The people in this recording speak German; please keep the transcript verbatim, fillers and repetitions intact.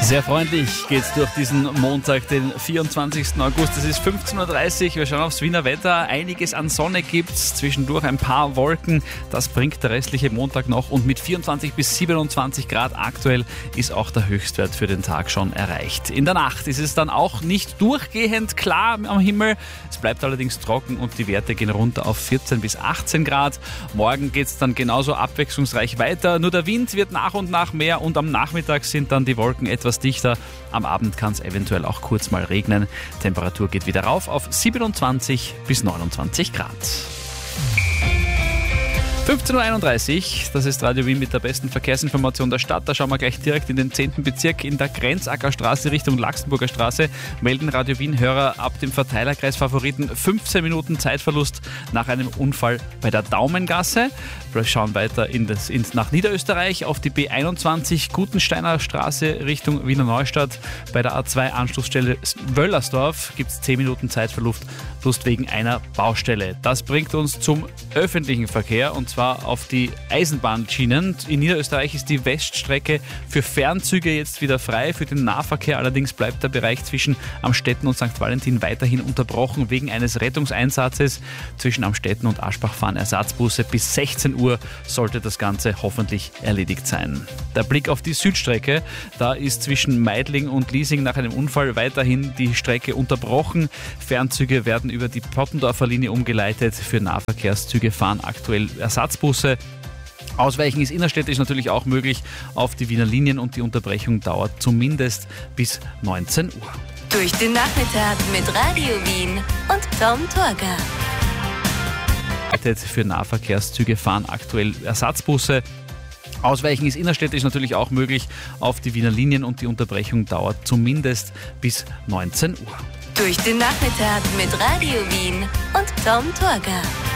Sehr freundlich geht's durch diesen Montag, den vierundzwanzigsten August. Es ist fünfzehn Uhr dreißig. Wir schauen aufs Wiener Wetter. Einiges an Sonne gibt's, zwischendurch ein paar Wolken. Das bringt der restliche Montag noch. Und mit vierundzwanzig bis siebenundzwanzig Grad aktuell ist auch der Höchstwert für den Tag schon erreicht. In der Nacht ist es dann auch nicht durchgehend klar am Himmel. Es bleibt allerdings trocken und die Werte gehen runter auf vierzehn bis achtzehn Grad. Morgen geht's dann genauso abwechslungsreich weiter. Nur der Wind wird nach und nach mehr und am Nachmittag sind dann die Wolken etwas dichter. Am Abend kann es eventuell auch kurz mal regnen. Temperatur geht wieder rauf auf siebenundzwanzig bis neunundzwanzig Grad. fünfzehn Uhr einunddreißig, das ist Radio Wien mit der besten Verkehrsinformation der Stadt. Da schauen wir gleich direkt in den zehnten Bezirk in der Grenzackerstraße Richtung Laxenburger Straße. Melden Radio Wien-Hörer ab dem Verteilerkreis Favoriten fünfzehn Minuten Zeitverlust nach einem Unfall bei der Daumengasse. Wir schauen weiter in das, ins, nach Niederösterreich auf die B einundzwanzig Gutensteiner Straße Richtung Wiener Neustadt. Bei der A zwei Anschlussstelle Wöllersdorf gibt es zehn Minuten Zeitverlust wegen einer Baustelle. Das bringt uns zum öffentlichen Verkehr und zwar auf die Eisenbahnschienen. In Niederösterreich ist die Weststrecke für Fernzüge jetzt wieder frei. Für den Nahverkehr allerdings bleibt der Bereich zwischen Amstetten und Sankt Valentin weiterhin unterbrochen wegen eines Rettungseinsatzes. Zwischen Amstetten und Aschbach fahren Ersatzbusse. Bis sechzehn Uhr sollte das Ganze hoffentlich erledigt sein. Der Blick auf die Südstrecke. Da ist zwischen Meidling und Liesing nach einem Unfall weiterhin die Strecke unterbrochen. Fernzüge werden über die Pottendorfer Linie umgeleitet. Für Nahverkehrszüge fahren aktuell Ersatzbusse. Ausweichen ist innerstädtisch natürlich auch möglich auf die Wiener Linien und die Unterbrechung dauert zumindest bis neunzehn Uhr. Durch den Nachmittag mit Radio Wien und Tom Torger. Für Nahverkehrszüge fahren aktuell Ersatzbusse. Ausweichen ist innerstädtisch natürlich auch möglich auf die Wiener Linien und die Unterbrechung dauert zumindest bis neunzehn Uhr. Durch den Nachmittag mit Radio Wien und Tom Torger.